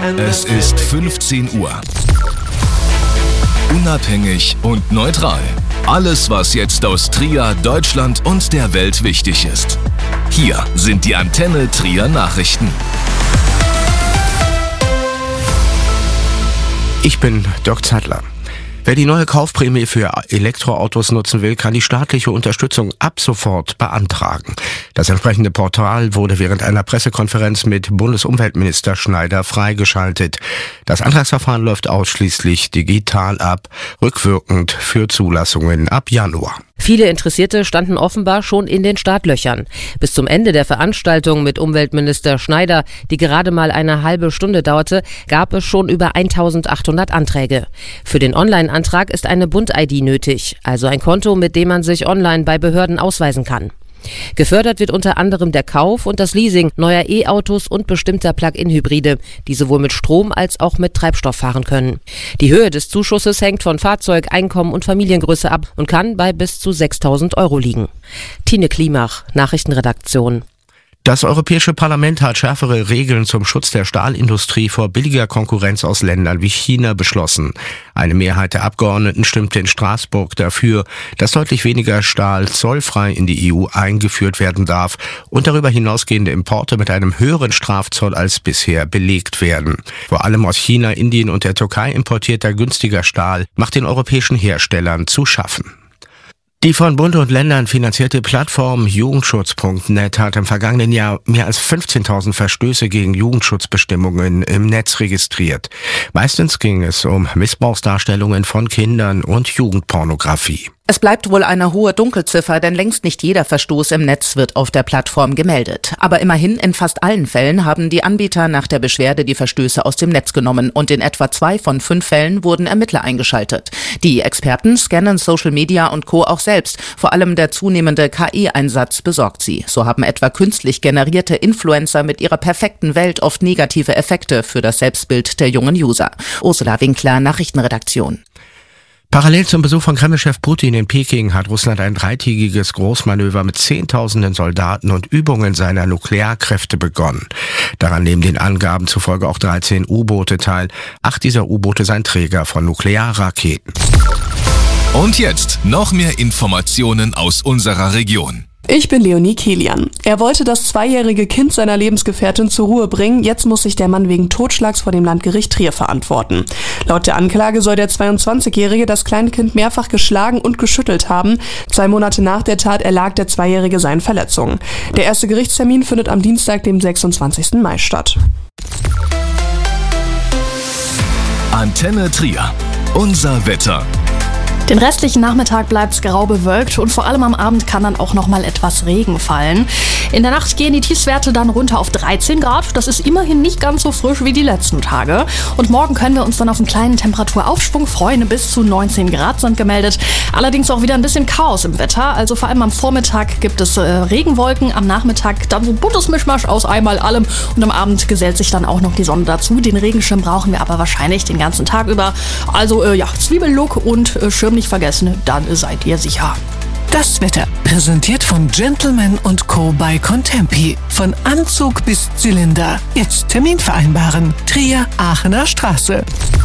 Es ist 15 Uhr. Unabhängig und neutral. Alles, was jetzt aus Trier, Deutschland und der Welt wichtig ist. Hier sind die Antenne Trier Nachrichten. Ich bin Dirk Zeitler. Wer die neue Kaufprämie für Elektroautos nutzen will, kann die staatliche Unterstützung ab sofort beantragen. Das entsprechende Portal wurde während einer Pressekonferenz mit Bundesumweltminister Schneider freigeschaltet. Das Antragsverfahren läuft ausschließlich digital ab, rückwirkend für Zulassungen ab Januar. Viele Interessierte standen offenbar schon in den Startlöchern. Bis zum Ende der Veranstaltung mit Umweltminister Schneider, die gerade mal eine halbe Stunde dauerte, gab es schon über 1800 Anträge. Für den Online-Antrag ist eine Bund-ID nötig, also ein Konto, mit dem man sich online bei Behörden ausweisen kann. Gefördert wird unter anderem der Kauf und das Leasing neuer E-Autos und bestimmter Plug-in-Hybride, die sowohl mit Strom als auch mit Treibstoff fahren können. Die Höhe des Zuschusses hängt von Fahrzeug, Einkommen und Familiengröße ab und kann bei bis zu 6.000 € liegen. Tine Klimach, Nachrichtenredaktion. Das Europäische Parlament hat schärfere Regeln zum Schutz der Stahlindustrie vor billiger Konkurrenz aus Ländern wie China beschlossen. Eine Mehrheit der Abgeordneten stimmte in Straßburg dafür, dass deutlich weniger Stahl zollfrei in die EU eingeführt werden darf und darüber hinausgehende Importe mit einem höheren Strafzoll als bisher belegt werden. Vor allem aus China, Indien und der Türkei importierter günstiger Stahl macht den europäischen Herstellern zu schaffen. Die von Bund und Ländern finanzierte Plattform Jugendschutz.net hat im vergangenen Jahr mehr als 15.000 Verstöße gegen Jugendschutzbestimmungen im Netz registriert. Meistens ging es um Missbrauchsdarstellungen von Kindern und Jugendpornografie. Es bleibt wohl eine hohe Dunkelziffer, denn längst nicht jeder Verstoß im Netz wird auf der Plattform gemeldet. Aber immerhin in fast allen Fällen haben die Anbieter nach der Beschwerde die Verstöße aus dem Netz genommen und in etwa 2 von 5 Fällen wurden Ermittler eingeschaltet. Die Experten scannen Social Media und Co. auch selbst. Vor allem der zunehmende KI-Einsatz besorgt sie. So haben etwa künstlich generierte Influencer mit ihrer perfekten Welt oft negative Effekte für das Selbstbild der jungen User. Ursula Winkler, Nachrichtenredaktion. Parallel zum Besuch von Kremlchef Putin in Peking hat Russland ein 3-tägiges Großmanöver mit Zehntausenden Soldaten und Übungen seiner Nuklearkräfte begonnen. Daran nehmen den Angaben zufolge auch 13 U-Boote teil. 8 dieser U-Boote seien Träger von Nuklearraketen. Und jetzt noch mehr Informationen aus unserer Region. Ich bin Leonie Kilian. Er wollte das 2-jährige Kind seiner Lebensgefährtin zur Ruhe bringen. Jetzt muss sich der Mann wegen Totschlags vor dem Landgericht Trier verantworten. Laut der Anklage soll der 22-Jährige das Kleinkind mehrfach geschlagen und geschüttelt haben. 2 Monate nach der Tat erlag der 2-Jährige seinen Verletzungen. Der erste Gerichtstermin findet am Dienstag, dem 26. Mai statt. Antenne Trier. Unser Wetter. Den restlichen Nachmittag bleibt's grau bewölkt und vor allem am Abend kann dann auch noch mal etwas Regen fallen. In der Nacht gehen die Tiefstwerte dann runter auf 13 Grad. Das ist immerhin nicht ganz so frisch wie die letzten Tage. Und morgen können wir uns dann auf einen kleinen Temperaturaufschwung freuen. Bis zu 19 Grad sind gemeldet. Allerdings auch wieder ein bisschen Chaos im Wetter. Also vor allem am Vormittag gibt es Regenwolken, am Nachmittag dann so ein buntes Mischmasch aus einmal allem. Und am Abend gesellt sich dann auch noch die Sonne dazu. Den Regenschirm brauchen wir aber wahrscheinlich den ganzen Tag über. Also Zwiebellook und Schirm nicht vergessen, dann seid ihr sicher. Das Wetter, präsentiert von Gentleman & Co. bei Contempi. Von Anzug bis Zylinder. Jetzt Termin vereinbaren. Trier, Aachener Straße.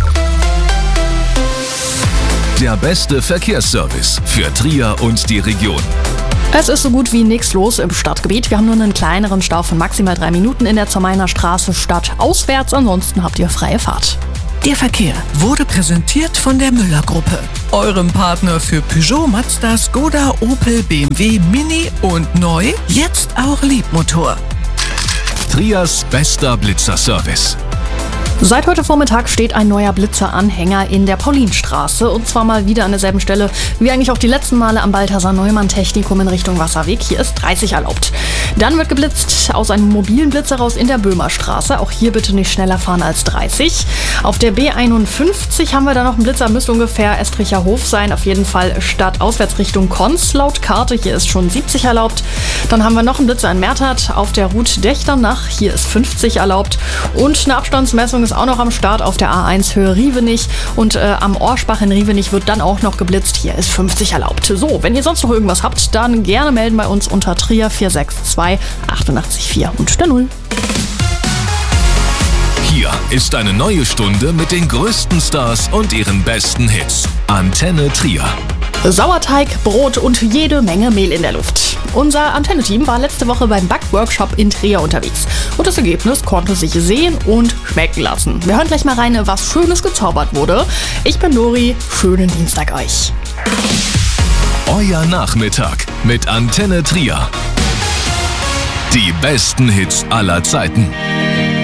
Der beste Verkehrsservice für Trier und die Region. Es ist so gut wie nichts los im Stadtgebiet. Wir haben nur einen kleineren Stau von maximal 3 Minuten in der Zermainer Straße stadtauswärts. Ansonsten habt ihr freie Fahrt. Der Verkehr wurde präsentiert von der Müller-Gruppe, eurem Partner für Peugeot, Mazda, Skoda, Opel, BMW, Mini und neu, jetzt auch Liebmotor. Triers bester Blitzerservice. Seit heute Vormittag steht ein neuer Blitzeranhänger in der Paulinstraße und zwar mal wieder an derselben Stelle wie eigentlich auch die letzten Male am Balthasar-Neumann-Technikum in Richtung Wasserweg. Hier ist 30 erlaubt. Dann wird geblitzt aus einem mobilen Blitzer raus in der Böhmerstraße. Auch hier bitte nicht schneller fahren als 30. Auf der B51 haben wir da noch einen Blitzer, müsste ungefähr Estricher Hof sein. Auf jeden Fall Stadtauswärts Richtung Konz laut Karte. Hier ist schon 70 erlaubt. Dann haben wir noch einen Blitzer in Mertert auf der Route Dächternach. Hier ist 50 erlaubt. Und eine Abstandsmessung ist auch noch am Start auf der A1 Höhe Rievenich und am Orschbach in Rievenich wird dann auch noch geblitzt. Hier ist 50 erlaubt. So, wenn ihr sonst noch irgendwas habt, dann gerne melden bei uns unter Trier 462 884 und der 0. Hier ist eine neue Stunde mit den größten Stars und ihren besten Hits. Antenne Trier. Sauerteig, Brot und jede Menge Mehl in der Luft. Unser Antenne-Team war letzte Woche beim Backworkshop in Trier unterwegs. Und das Ergebnis konnte sich sehen und schmecken lassen. Wir hören gleich mal rein, was Schönes gezaubert wurde. Ich bin Dori, schönen Dienstag euch. Euer Nachmittag mit Antenne Trier. Die besten Hits aller Zeiten.